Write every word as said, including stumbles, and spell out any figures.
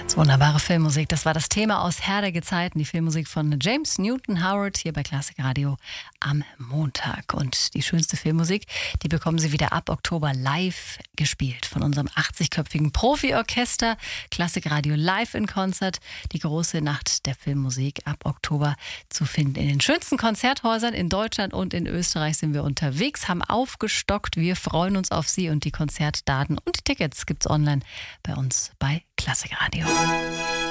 Wunderbare Filmmusik. Das war das Thema aus Herr der Gezeiten, die Filmmusik von James Newton Howard hier bei Classic Radio am Montag. Und die schönste Filmmusik, die bekommen Sie wieder ab Oktober live gespielt von unserem achtzigköpfigen Profi-Orchester. Classic Radio live in Konzert. Die große Nacht der Filmmusik ab Oktober zu finden. In den schönsten Konzerthäusern in Deutschland und in Österreich sind wir unterwegs, haben aufgestockt. Wir freuen uns auf Sie und die Konzertdaten und die Tickets gibt's online bei uns bei Classic Radio.